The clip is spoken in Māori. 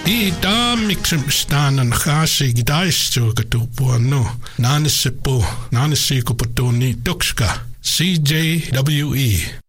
I mixum staan an chasi gidaistu katupuano. Nanisipo, nanisiko potoni tukska. CJWE.